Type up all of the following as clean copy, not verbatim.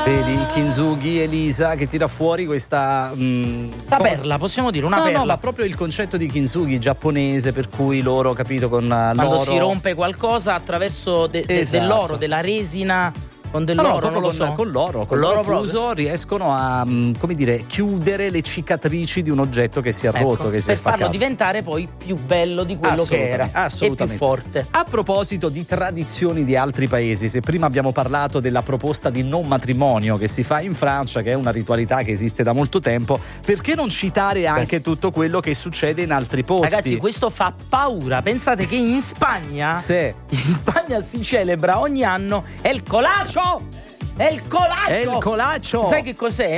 Vedi, Kintsugi, Elisa, che tira fuori questa la perla, possiamo dire una perla. No, ma proprio il concetto di Kintsugi giapponese, per cui loro, capito, con quando l'oro si rompe qualcosa attraverso dell'oro, della resina. Con dell'oro, con l'oro fuso riescono a, come dire, chiudere le cicatrici di un oggetto che si è rotto, che si è spaccato, per farlo diventare poi più bello di quello che era, assolutamente, e più forte. A proposito di tradizioni di altri paesi, se prima abbiamo parlato della proposta di non matrimonio che si fa in Francia, che è una ritualità che esiste da molto tempo, perché non citare anche tutto quello che succede in altri posti? Ragazzi, questo fa paura. Pensate che in Spagna si celebra ogni anno il colacio. È il colaccio! Sai che cos'è?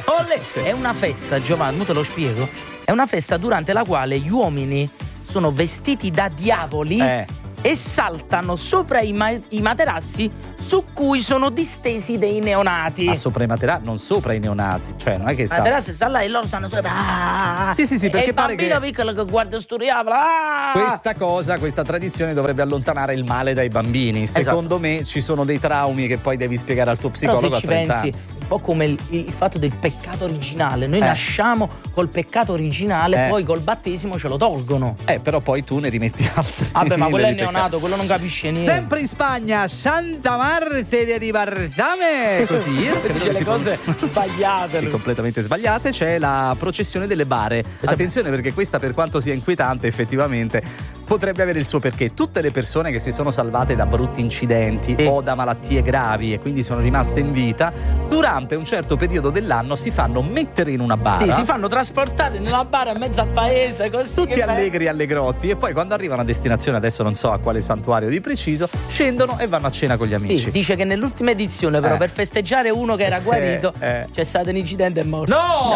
È una festa, Giovanni, te lo spiego. È una festa durante la quale gli uomini sono vestiti da diavoli e saltano sopra i materassi su cui sono distesi dei neonati. Ma sopra i materassi, non sopra i neonati. Cioè, non è che i materassi stanno là e loro stanno sopra. Sì, perché pare che il bambino piccolo che guarda sto diavolo. Questa tradizione dovrebbe allontanare il male dai bambini. Secondo me ci sono dei traumi che poi devi spiegare al tuo psicologo a 30 anni. Un po' come il fatto del peccato originale. Noi nasciamo col peccato originale, poi col battesimo ce lo tolgono. Però poi tu ne rimetti altri. Vabbè, ma quello è neonato, quello non capisce niente. Sempre in Spagna, Santa Marte di Barzame. Così dice le cose sbagliate. Sì, completamente sbagliate. C'è la processione delle bare. Attenzione, perché questa, per quanto sia inquietante, effettivamente potrebbe avere il suo perché. Tutte le persone che si sono salvate da brutti incidenti o da malattie gravi e quindi sono rimaste in vita, durante un certo periodo dell'anno si fanno mettere in una bara. Si fanno trasportare in una bara in mezzo al paese, così. Tutti allegri, allegrotti, e poi quando arrivano a destinazione, adesso non so a quale santuario di preciso, scendono e vanno a cena con gli amici. Dice che nell'ultima edizione, però, per festeggiare uno che era guarito, c'è stato un incidente e è morto.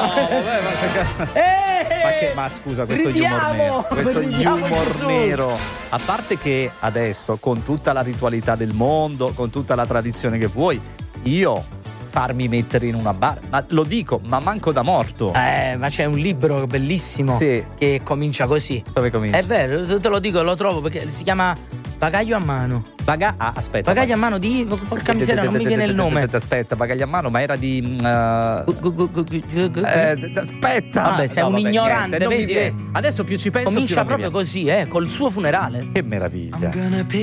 Ma scusa, questo humor nero. A parte che adesso, con tutta la ritualità del mondo, con tutta la tradizione che vuoi, io farmi mettere in una bara, ma lo dico, ma manco da morto. Ma c'è un libro bellissimo che comincia così. Dove comincia? È vero, te lo dico, lo trovo, perché si chiama Bagaglio a mano. Aspetta. Bagaglio a mano di... Porca miseria, non mi viene il nome. Aspetta, Bagaglio a mano, ma era di... aspetta! Vabbè, sei un ignorante, vedi? Adesso più ci penso, comincia più proprio così, col suo funerale. Che meraviglia.